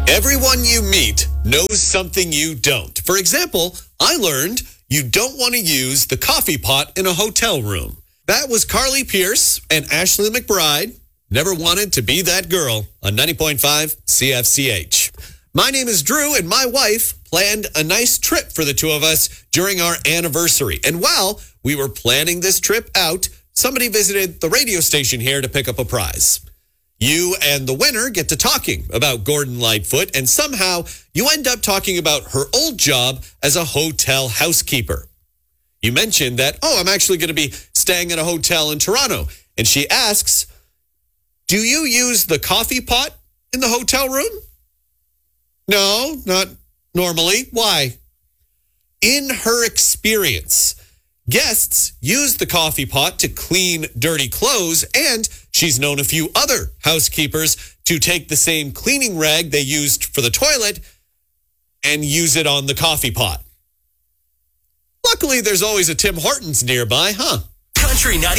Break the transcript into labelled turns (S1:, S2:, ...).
S1: Everyone you meet knows something you don't. For example, I learned you don't want to use the coffee pot in a hotel room. That was Carly Pierce and Ashley McBride. Never wanted to be that girl on 90.5 CFCH. My name is Drew, and my wife planned a nice trip for the two of us during our anniversary. And while we were planning this trip out, somebody visited the radio station here to pick up a prize. You and the winner get to talking about Gordon Lightfoot, and somehow you end up talking about her old job as a hotel housekeeper. You mentioned that, I'm actually going to be staying at a hotel in Toronto. And she asks, do you use the coffee pot in the hotel room? No, not normally. Why? In her experience, guests use the coffee pot to clean dirty clothes, and she's known a few other housekeepers to take the same cleaning rag they used for the toilet and use it on the coffee pot. Luckily, there's always a Tim Hortons nearby, huh?
S2: Country 90.